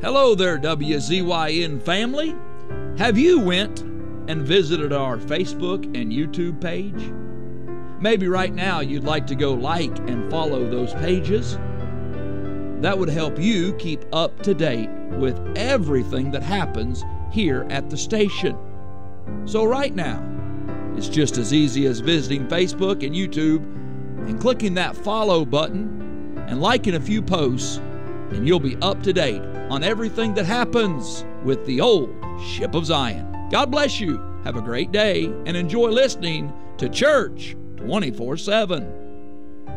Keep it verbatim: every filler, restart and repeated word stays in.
Hello there, W Z Y N family. Have you went and visited our Facebook and YouTube page? Maybe right now you'd like to go like and follow those pages. That would help you keep up to date with everything that happens here at the station. So right now, it's just as easy as visiting Facebook and YouTube and clicking that follow button and liking a few posts, and you'll be up to date on everything that happens with the old Ship of Zion. God bless you. Have a great day and enjoy listening to Church twenty-four seven.